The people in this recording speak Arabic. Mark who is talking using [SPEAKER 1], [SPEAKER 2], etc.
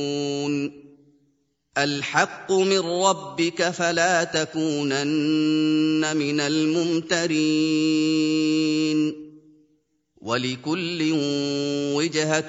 [SPEAKER 1] الْحَقُّ مِن رَّبِّكَ فَلَا تَكُونَنَّ مِنَ الْمُمْتَرِينَ وَلِكُلٍّ وِجْهَةٌ